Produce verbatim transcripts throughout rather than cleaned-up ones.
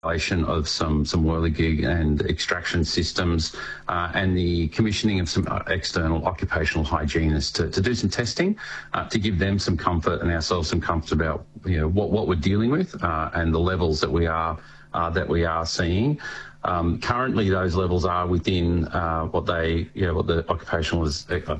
of some some whirligig and extraction systems uh, and the commissioning of some external occupational hygienists to, to do some testing uh, to give them some comfort and ourselves some comfort about you know what, what we're dealing with uh, and the levels that we are uh, that we are seeing. Um, currently, those levels are within uh, what they, you know, what the occupational is, uh,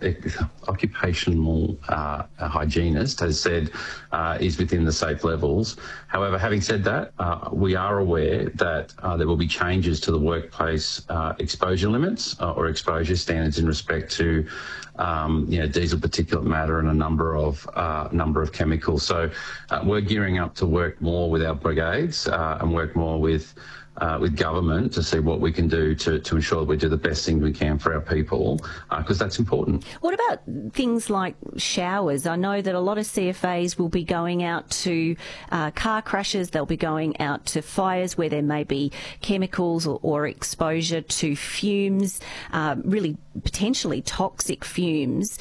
occupational uh, hygienist has said uh, is within the safe levels. However, having said that, uh, we are aware that uh, there will be changes to the workplace uh, exposure limits uh, or exposure standards in respect to, um, you know, diesel particulate matter and a number of uh, number of chemicals. So uh, we're gearing up to work more with our brigades uh, and work more with. Uh, with government to see what we can do to, to ensure that we do the best thing we can for our people, because uh, that's important. What about things like showers? I know that a lot of C F As will be going out to uh, car crashes, they'll be going out to fires where there may be chemicals or, or exposure to fumes, uh, really potentially toxic fumes.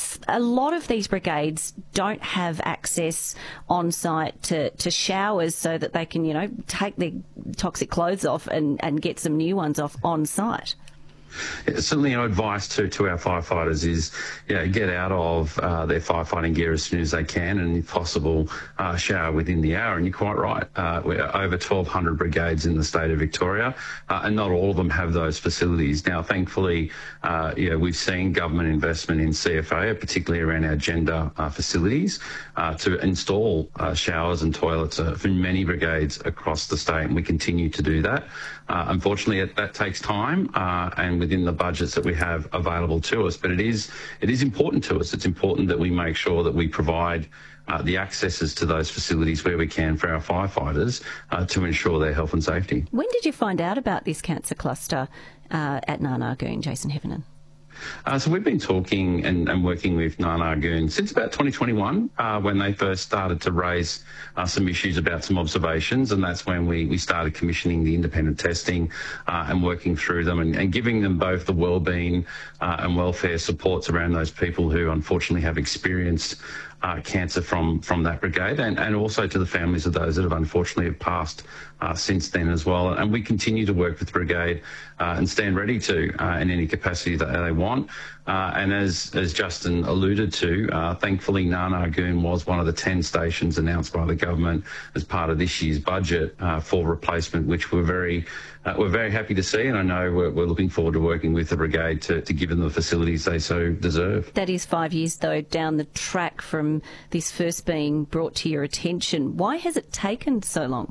A lot of these brigades don't have access on site to, to showers so that they can, you know, take their toxic clothes off and, and get some new ones off on site. Yeah, certainly our advice to, to our firefighters is you know, get out of uh, their firefighting gear as soon as they can and, if possible, uh, shower within the hour. And you're quite right. Uh, we're over twelve hundred brigades in the state of Victoria, uh, and not all of them have those facilities. Now, thankfully, uh, you know, we've seen government investment in C F A, particularly around our gender uh, facilities, uh, to install uh, showers and toilets uh, for many brigades across the state, and we continue to do that. Uh, unfortunately, it, that takes time uh, and within the budgets that we have available to us. But it is it is important to us. It's important that we make sure that we provide uh, the accesses to those facilities where we can for our firefighters uh, to ensure their health and safety. When did you find out about this cancer cluster uh, at Narnagoon, Jason Heffernan? Uh, so we've been talking and, and working with Narnagoon since about twenty twenty-one uh, when they first started to raise uh, some issues about some observations, and that's when we, we started commissioning the independent testing uh, and working through them and, and giving them both the wellbeing uh, and welfare supports around those people who unfortunately have experienced Uh, cancer from from that brigade, and, and also to the families of those that have unfortunately have passed uh, since then as well. And we continue to work with the brigade uh, and stand ready to uh, in any capacity that they want. Uh, and as as Justin alluded to, uh, thankfully Narnagoon was one of the ten stations announced by the government as part of this year's budget uh, for replacement, which we're very uh, we're very happy to see. And I know we're, we're looking forward to working with the brigade to, to give them the facilities they so deserve. That is five years though down the track from this first being brought to your attention. Why has it taken so long?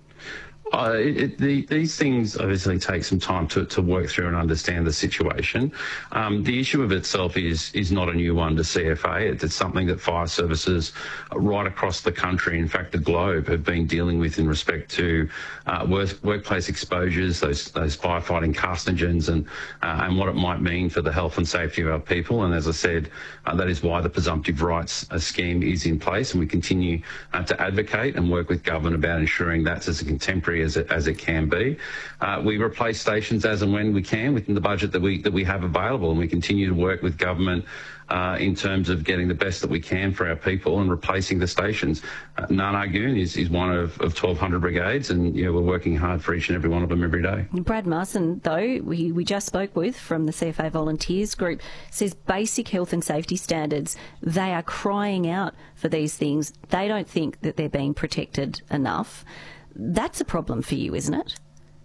Uh, it, it, the, these things obviously take some time to, to work through and understand the situation. Um, the issue of itself is is not a new one to C F A. It, it's something that fire services right across the country, in fact the globe, have been dealing with in respect to uh, work, workplace exposures, those those firefighting carcinogens, and uh, and what it might mean for the health and safety of our people. And as I said, uh, that is why the presumptive rights uh, scheme is in place, and we continue uh, to advocate and work with government about ensuring that's as a contemporary as it, as it can be. Uh, we replace stations as and when we can within the budget that we that we have available, and we continue to work with government uh, in terms of getting the best that we can for our people and replacing the stations. Uh, Narnagoon is, is one of, of twelve hundred brigades, and you know, we're working hard for each and every one of them every day. Brad Marson, though, we, we just spoke with from the C F A Volunteers Group, says basic health and safety standards, they are crying out for these things. They don't think that they're being protected enough. That's a problem for you, isn't it?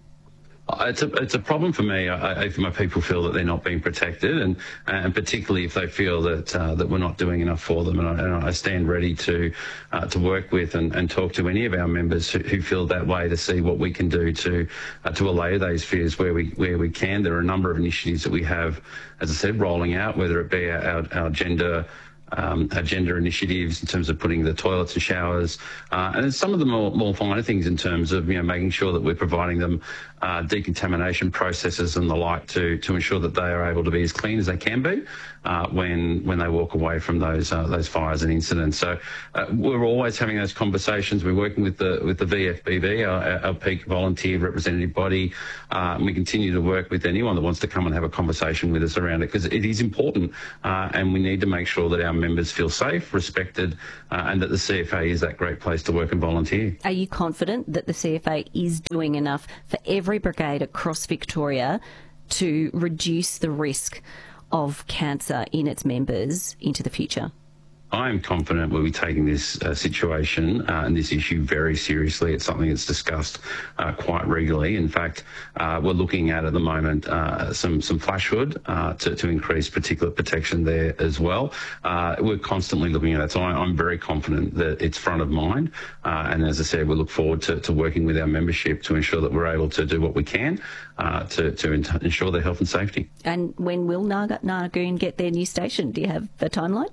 It's a it's a problem for me I, if my people feel that they're not being protected, and and particularly if they feel that uh, that we're not doing enough for them. And I, and I stand ready to uh, to work with and, and talk to any of our members who, who feel that way to see what we can do to uh, to allay those fears where we where we can. There are a number of initiatives that we have, as I said, rolling out, whether it be our, our gender. Um, our gender initiatives in terms of putting the toilets and showers, uh, and some of the more, more finer things in terms of you know making sure that we're providing them uh, decontamination processes and the like to to ensure that they are able to be as clean as they can be uh, when when they walk away from those uh, those fires and incidents. So uh, we're always having those conversations. We're working with the with the V F B V, our, our peak volunteer representative body, uh, and we continue to work with anyone that wants to come and have a conversation with us around it, because it is important, uh, and we need to make sure that our members feel safe, respected, uh, and that the C F A is that great place to work and volunteer. Are you confident that the C F A is doing enough for every brigade across Victoria to reduce the risk of cancer in its members into the future? I am confident we'll be taking this uh, situation uh, and this issue very seriously. It's something that's discussed uh, quite regularly. In fact, uh, we're looking at at the moment uh, some some flash hood uh, to, to increase particular protection there as well. Uh, we're constantly looking at that, so I, I'm very confident that it's front of mind. Uh, and as I said, we look forward to, to working with our membership to ensure that we're able to do what we can uh, to, to ensure their health and safety. And when will Nargoon get their new station? Do you have a timeline?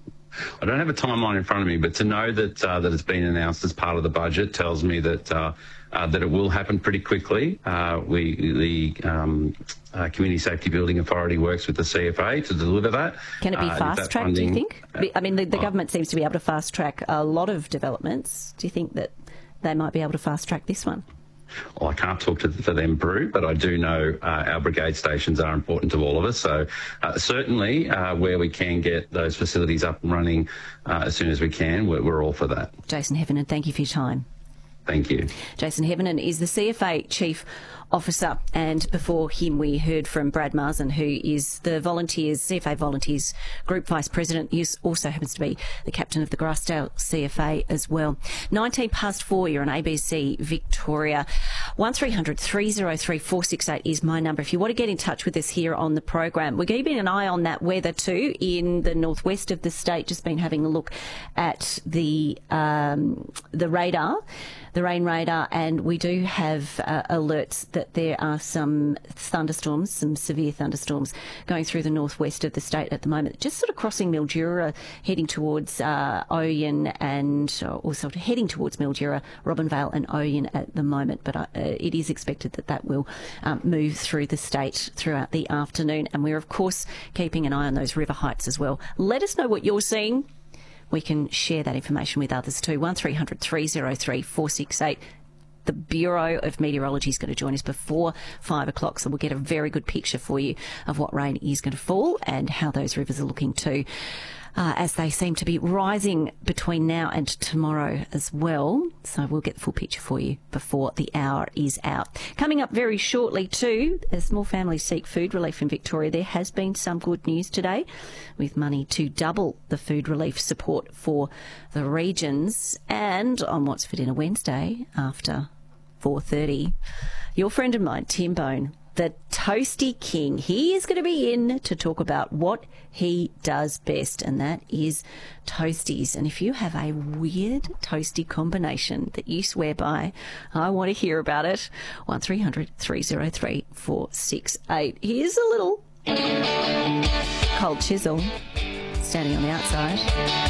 I don't have a timeline in front of me, but to know that uh, that it's been announced as part of the budget tells me that uh, uh, that it will happen pretty quickly. Uh, we the um, uh, Community Safety Building Authority works with the C F A to deliver that. Can it be uh, fast tracked? Do you think? Uh, I mean, the, the government seems to be able to fast track a lot of developments. Do you think that they might be able to fast track this one? Well, I can't talk to, for them, Brew, but I do know uh, our brigade stations are important to all of us. So uh, certainly uh, where we can get those facilities up and running uh, as soon as we can, we're, we're all for that. Jason Hevenin, thank you for your time. Thank you. Jason Hevenin is the C F A Chief Officer, and before him we heard from Brad Marsden, who is the Volunteers, C F A Volunteers Group Vice President. He also happens to be the captain of the Grassdale C F A as well. nineteen past four, you're on A B C Victoria. one three hundred three oh three four six eight is my number if you want to get in touch with us here on the program. We're keeping an eye on that weather too in the northwest of the state. Just been having a look at the um, the radar, the rain radar, and we do have uh, alerts that there are some thunderstorms, some severe thunderstorms going through the northwest of the state at the moment, just sort of crossing Mildura, heading towards uh, Oyen and uh, also heading towards Mildura, Robinvale and Oyen at the moment. But uh, it is expected that that will um, move through the state throughout the afternoon. And we're, of course, keeping an eye on those river heights as well. Let us know what you're seeing. We can share that information with others too. one three hundred three oh three four six eight. The Bureau of Meteorology is going to join us before five o'clock, so we'll get a very good picture for you of what rain is going to fall and how those rivers are looking too, uh, as they seem to be rising between now and tomorrow as well. So we'll get the full picture for you before the hour is out. Coming up very shortly too, as more families seek food relief in Victoria, there has been some good news today with money to double the food relief support for the regions. And on What's for Dinner Wednesday after four thirty, your friend of mine, Tim Bone, the Toasty King, he is going to be in to talk about what he does best, and that is toasties. And if you have a weird toasty combination that you swear by, I want to hear about it. one three hundred three oh three four six eight. Here's a little Cold Chisel standing on the outside.